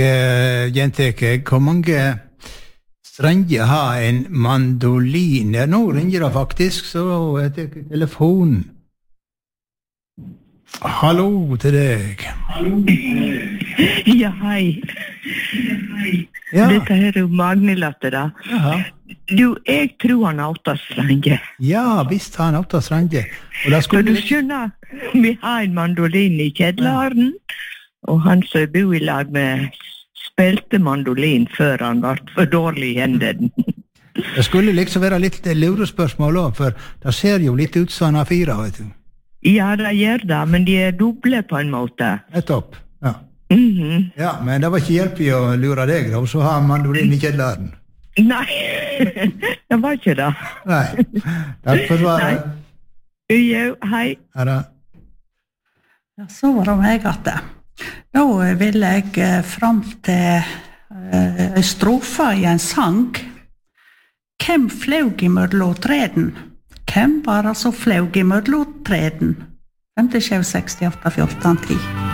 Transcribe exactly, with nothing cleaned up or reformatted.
Uh, Jenteke, hvor mange strenger har en mandolin? Ja, nå ringer det faktisk, så jeg tar telefonen. Hallo til deg. Ja, hei. Ja. Dette her er jo Magnelatte da. Jaha. Du, jeg tror han har åtta strenger. Ja, visst har han åtta strenger. Og da For skulle du skjønner, vi har en mandolin i kjedlaren, og han som bor i lag med spilte mandolin før han var for dårlig i hendene. Det skulle liksom være litt lurespørsmål også, for det ser jo litt ut som han har fire, vet du. Ja, det gjør det, men de er doble på en måte. Nettopp, ja. Mhm. Ja, men det var ikke hjelp i å lure deg, da, og så har han mandolin i kjedlaren. Nei, det var ikke det. Nei, takk for svaret. Jo, hei. Ha det. Ja, så var det meg at det. Nå vil jeg fram til uh, en strofe i en sang. Hvem flaug i mørlåtreden? Hvem var det som flaug i mørlåtreden? fem sju seks åtte fjorten ti